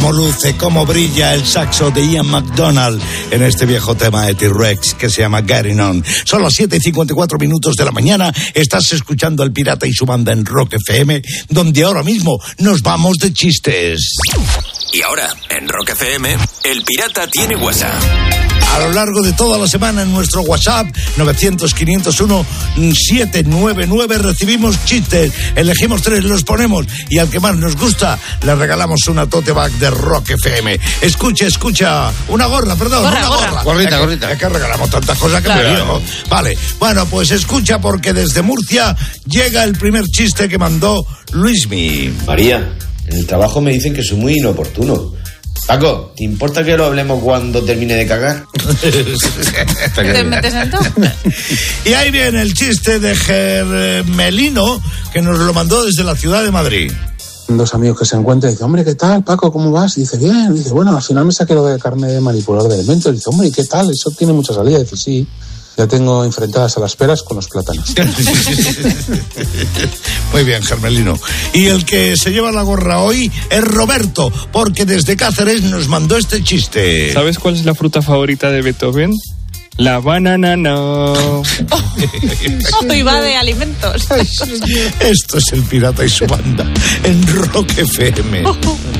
Cómo luce, cómo brilla el saxo de Ian McDonald en este viejo tema de T-Rex que se llama Getting On. Son las 7:54 de la mañana. Estás escuchando El Pirata y su banda en Rock FM, donde ahora mismo nos vamos de chistes. Y ahora, en Rock FM, El Pirata tiene WhatsApp. A lo largo de toda la semana en nuestro WhatsApp 900-501-799 recibimos chistes, elegimos 3, los ponemos y al que más nos gusta le regalamos una tote bag de Rock FM. Escucha, una gorra. Gorrita. Es que regalamos tantas cosas que me dio. Vale, bueno, pues escucha porque desde Murcia llega el primer chiste que mandó Luismi. María, en el trabajo me dicen que soy muy inoportuno. Paco, ¿te importa que lo hablemos cuando termine de cagar? ¿Te metes en todo? Y ahí viene el chiste de Germelino, que nos lo mandó desde la ciudad de Madrid. Dos amigos que se encuentran y dicen, hombre, ¿qué tal, Paco? ¿Cómo vas? Y dice, bien. Dice, bueno, al final me saqué lo de carne manipulador de elementos. Dice, hombre, ¿y qué tal? Eso tiene mucha salida. Dice, sí, ya tengo enfrentadas a las peras con los plátanos. Muy bien, Germelino. Y el que se lleva la gorra hoy es Roberto, porque desde Cáceres nos mandó este chiste. ¿Sabes cuál es la fruta favorita de Beethoven? La banana no. Hoy va de alimentos. Esto es El Pirata y su banda en Rock FM.